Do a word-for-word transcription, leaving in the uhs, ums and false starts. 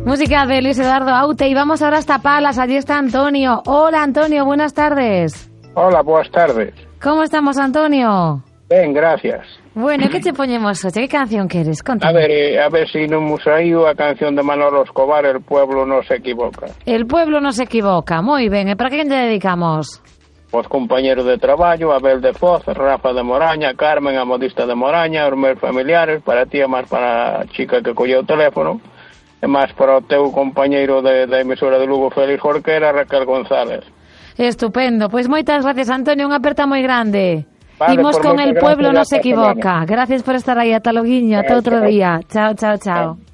Música de Luis Eduardo Aute y vamos ahora hasta Palas, allí está Antonio. Hola Antonio, buenas tardes. Hola, buenas tardes. ¿Cómo estamos, Antonio? Ben, gracias. Bueno, que te poñemos hoxe? Que canción queres? Contame. A ver, eh, a ver si non hemos saído a canción de Manolo Escobar, El pueblo no se equivoca. El pueblo no se equivoca, moi ben. E para que te dedicamos? Os compañeros de traballo, Abel de Foz, Rafa de Moraña, Carmen, a modista de Moraña, os meus familiares, para ti e máis para a chica que colleu o teléfono, e máis para o teu compañeiro de, da emisora de Lugo, Félix Jorquera, Raquel González. Estupendo, pois moitas gracias, Antonio, unha aperta moi grande. Vale, Imos con El pueblo no se gracias, equivoca. Gracias por estar aí, ata loguiño, ata outro día. Chao, chao, chao.